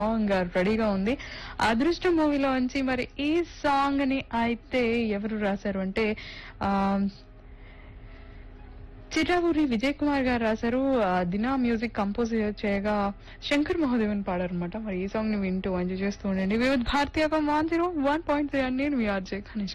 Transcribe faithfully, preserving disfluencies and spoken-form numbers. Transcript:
Song రెడీగా ఉంది. అదృష్టం మూవీలో నుంచి మరి ఈ సాంగ్ ని అయితే ఎవరు రాశారు అంటే ఆ చిరావూరి విజయ్ కుమార్ గారు రాశారు. ఆ, దినా మ్యూజిక్ కంపోజ్ చేయగా శంకర్ మహాదేవన్ పాడారనమాట. మరి ఈ సాంగ్ ని వింటూ ఎంజాయ్ చేస్తూ ఉండండి. వివిధ భారతీయ one zero one point three అని నేను మీ ఆర్జే కనిష్.